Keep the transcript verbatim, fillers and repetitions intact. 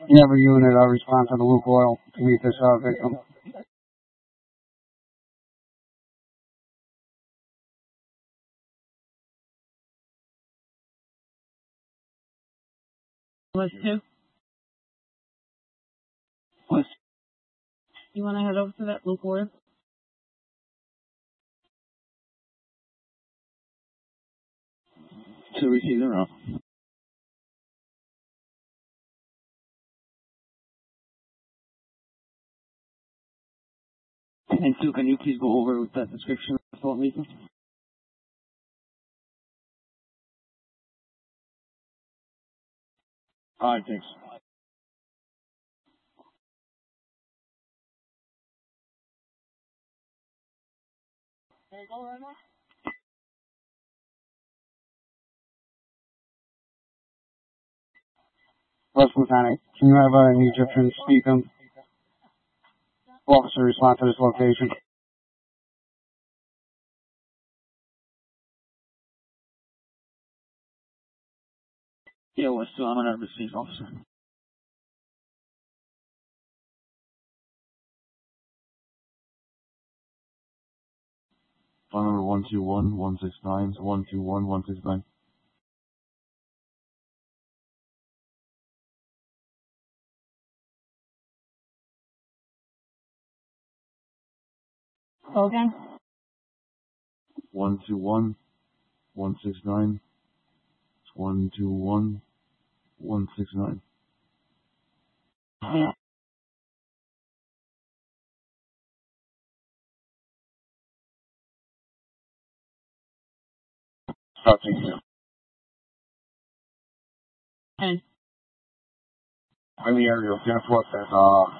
Never unit, I respond to the Lukoil to meet this uh, victim. List two. List. You want to head over to that Lukoil? To receive the room. And two, can you please go over with that description of the assault vehicle? Alright, thanks. Can you go right now? First Lieutenant, can you have uh, an Egyptian speak him? Officer respond to this location. Yeah, what's two? I'm gonna receive, officer. Phone number one two one, one six nine, one two one, one six nine. Go again. one two one, one six nine, one two one, one six nine. Yeah. Stop taking you. And I'm the area of Jennifer, uh,